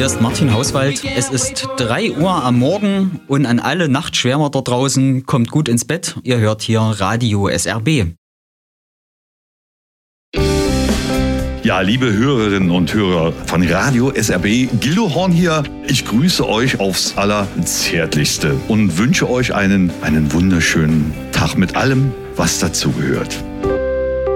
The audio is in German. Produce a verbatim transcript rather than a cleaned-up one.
ist Martin Hauswald. Es ist drei Uhr am Morgen und an alle Nachtschwärmer da draußen, kommt gut ins Bett. Ihr hört hier Radio S R B. Ja, liebe Hörerinnen und Hörer von Radio S R B, Gildo Horn hier. Ich grüße euch aufs Allerzärtlichste und wünsche euch einen, einen wunderschönen Tag mit allem, was dazugehört.